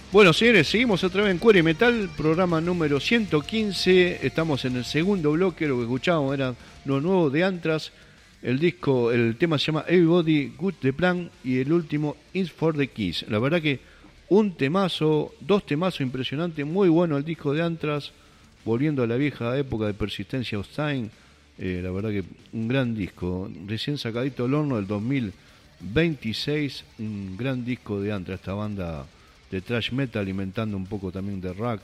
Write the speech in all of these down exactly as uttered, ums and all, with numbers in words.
Bueno, señores, seguimos otra vez en Cuero y Metal, programa número ciento quince. Estamos en el segundo bloque. Lo que escuchábamos era lo nuevo de Anthrax. El disco, el tema se llama Everybody Got the Plan y el último Is for the Kiss. La verdad que un temazo, dos temazos impresionantes, muy bueno el disco de Anthrax, volviendo a la vieja época de Persistencia of Time. Eh, la verdad que un gran disco, recién sacadito del horno del dos mil veintiséis, un gran disco de Anthrax, esta banda de thrash metal, alimentando un poco también de rock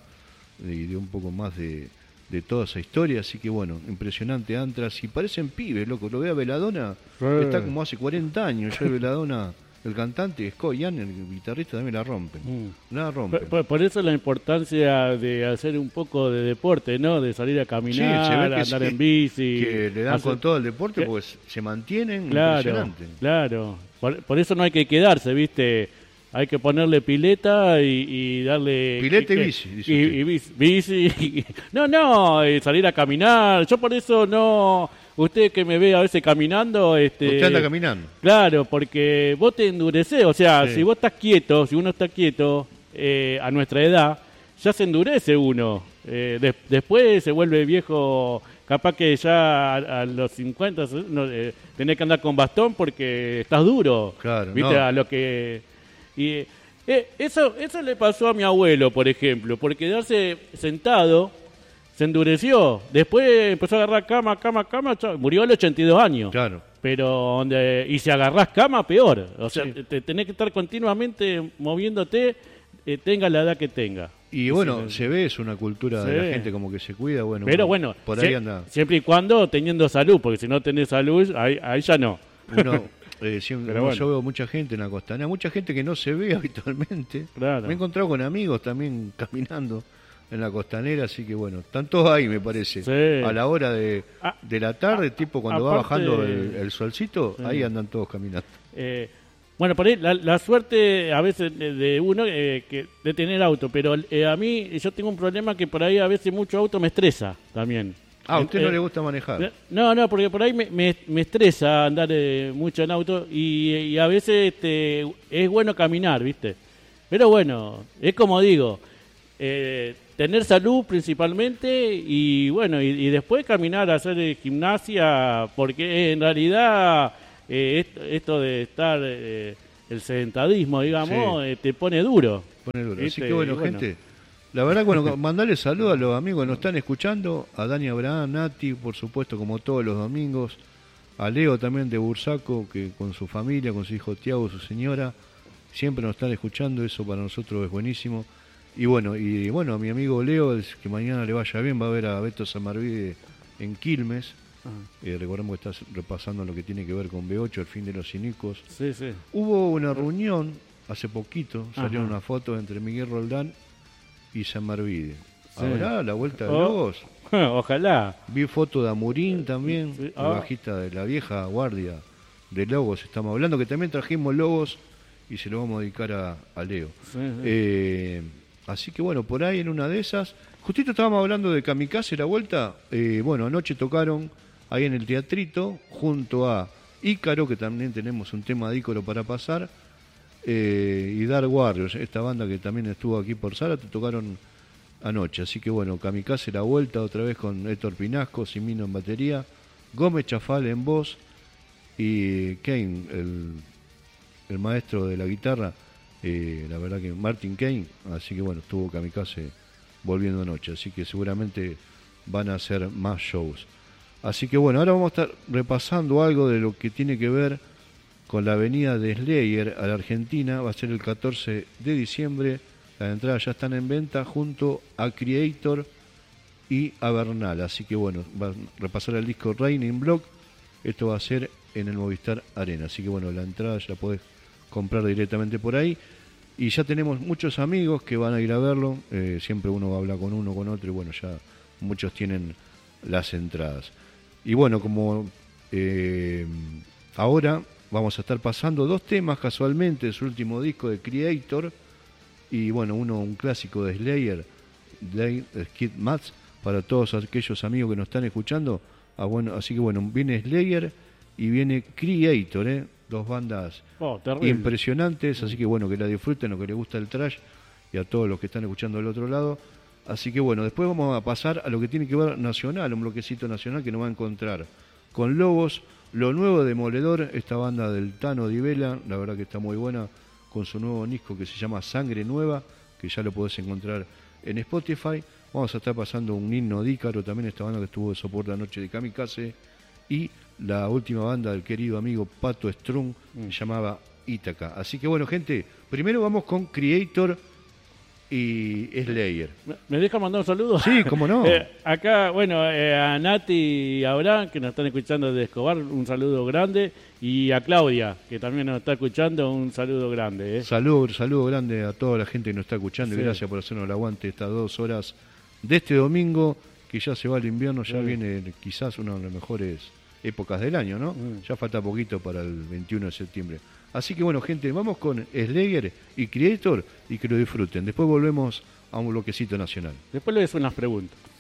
y de un poco más de, de toda esa historia. Así que bueno, impresionante Anthrax. Y parecen pibes, loco. Lo veo a Belladonna, sí. Está como hace cuarenta años. Yo Belladonna, el cantante, Scott Ian, el guitarrista, también la rompen. Mm. La rompen. Por, por eso la importancia de hacer un poco de deporte, ¿no? De salir a caminar, sí, andar sí, en bici. Que le dan hacer, con todo el deporte, que, pues se mantienen, claro, impresionante. Claro, por, por eso no hay que quedarse, ¿viste? Hay que ponerle pileta y, y darle... Pileta y, y bici. Dice y, y bici. bici y, no, no, eh, salir a caminar. Yo por eso no... Usted que me ve a veces caminando... Este, Usted anda caminando. Claro, porque vos te endurecés. O sea, sí. Si vos estás quieto, si uno está quieto eh, a nuestra edad, ya se endurece uno. Eh, de, después se vuelve viejo... Capaz que ya a, a los cincuenta no, eh, tenés que andar con bastón porque estás duro. Claro, ¿viste? No. A lo que... Y eh, eso eso le pasó a mi abuelo, por ejemplo, por quedarse sentado, se endureció. Después empezó a agarrar cama, cama, cama, chau, murió a los ochenta y dos años. Claro. Pero donde y si agarrás cama, peor. O sea, sí. te, tenés que estar continuamente moviéndote, eh, tenga la edad que tenga. Y bueno, se, se ve, es una cultura sí. de la gente como que se cuida, bueno. Pero bueno, por ahí sie- anda. Siempre y cuando teniendo salud, porque si no tenés salud, ahí, ahí ya no. Uno, eh, siempre, bueno. Yo veo mucha gente en la costanera, mucha gente que no se ve habitualmente. Claro. Me he encontrado con amigos también caminando en la costanera, así que bueno, están todos ahí, me parece. Sí. A la hora de, ah, de la tarde, ah, tipo cuando aparte, va bajando el, el solcito, sí. Ahí andan todos caminando. Eh, bueno, por ahí la, la suerte a veces de, de uno eh, que de tener auto, pero eh, a mí yo tengo un problema que por ahí a veces mucho auto me estresa también. Ah, ¿a usted eh, no le gusta manejar? No, no, porque por ahí me, me, me estresa andar eh, mucho en auto y, y a veces este, es bueno caminar, ¿viste? Pero bueno, es como digo, eh, tener salud principalmente y bueno, y, y después caminar, hacer eh, gimnasia, porque en realidad eh, esto, esto de estar, eh, el sedentarismo, digamos, sí. eh, te pone duro. Pone duro, así que bueno, bueno. gente... La verdad, bueno, mandarle saludos a los amigos que nos están escuchando, a Dani Abraham, Nati, por supuesto, como todos los domingos, a Leo también de Bursaco, que con su familia, con su hijo Tiago, su señora, siempre nos están escuchando, eso para nosotros es buenísimo. Y bueno, y bueno, a mi amigo Leo, que mañana le vaya bien, va a ver a Beto Samarvide en Quilmes. Uh-huh. Eh, recordemos que estás repasando lo que tiene que ver con B ocho, el fin de los cínicos. Sí, sí. Hubo una reunión hace poquito, salieron uh-huh. unas fotos entre Miguel Roldán y Samarvide. Sí. ¿Habrá la vuelta de oh. Lobos? Ojalá. Vi foto de Amurín también, sí. oh. el bajista de la vieja guardia de Lobos. Estamos hablando que también trajimos Lobos y se lo vamos a dedicar a, a Leo. Sí, sí. Eh, así que bueno, por ahí en una de esas, justito estábamos hablando de Kamikaze, la vuelta. Eh, bueno, anoche tocaron ahí en el teatrito junto a Ícaro, que también tenemos un tema de Ícaro para pasar. Eh, y Dark Warriors, esta banda que también estuvo aquí por Zárate, tocaron anoche, así que bueno, Kamikaze la vuelta otra vez con Héctor Pinasco, Simino en batería, Gómez Chafal en voz y Kane, el, el maestro de la guitarra, eh, la verdad que Martin Kane, así que bueno, estuvo Kamikaze volviendo anoche, así que seguramente van a hacer más shows. Así que bueno, ahora vamos a estar repasando algo de lo que tiene que ver con la venida de Slayer a la Argentina. Va a ser el catorce de diciembre. Las entradas ya están en venta junto a Creator y a Bernal. Así que bueno, va a repasar el disco Raining Block. Esto va a ser en el Movistar Arena. Así que bueno, la entrada ya la podés comprar directamente por ahí. Y ya tenemos muchos amigos que van a ir a verlo. Eh, siempre uno va a hablar con uno, con otro. Y bueno, ya muchos tienen las entradas. Y bueno, como eh, ahora... vamos a estar pasando dos temas casualmente de su último disco de Creator y bueno, uno un clásico de Slayer, Skid Mats, para todos aquellos amigos que nos están escuchando. Ah, bueno, así que bueno, viene Slayer y viene Creator, ¿eh? Dos bandas oh, impresionantes, así que bueno, que la disfruten, lo que les gusta el thrash y a todos los que están escuchando del otro lado. Así que bueno, después vamos a pasar a lo que tiene que ver nacional, un bloquecito nacional que nos va a encontrar con Lobos, lo nuevo de Demoledor, esta banda del Tano Di Vela, la verdad que está muy buena, con su nuevo disco que se llama Sangre Nueva, que ya lo podés encontrar en Spotify. Vamos a estar pasando un himno de Ícaro, también esta banda que estuvo de soporte anoche de Kamikaze, y la última banda del querido amigo Pato Strung, mm. se llamaba Ítaca. Así que bueno, gente, primero vamos con Creator y Slayer. ¿Me deja mandar un saludo? Sí, cómo no. eh, acá, bueno, eh, a Nati y a Abraham, que nos están escuchando de Escobar, un saludo grande. Y a Claudia, que también nos está escuchando, un saludo grande. ¿eh? Salud, saludo grande a toda la gente que nos está escuchando, sí. Y gracias por hacernos el aguante estas dos horas de este domingo, que ya se va el invierno, ya mm. viene quizás una de las mejores épocas del año, ¿no? Mm. Ya falta poquito para el veintiuno de septiembre. Así que bueno, gente, vamos con Slayer y Creator y que lo disfruten. Después volvemos a un bloquecito nacional. Después les unas preguntas.